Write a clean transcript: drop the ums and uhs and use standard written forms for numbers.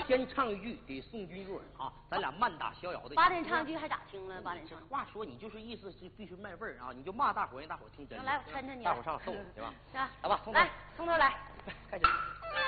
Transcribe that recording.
天唱一句给宋君入耳啊，咱俩慢打逍遥的。 8点唱一句还咋听了？8点唱。 话说你就是意思是必须卖味儿啊，你就骂大伙儿，让大伙儿听真。 来，我抻抻你。 大伙儿上手，对吧？ 来吧， 来，从头来， 开始。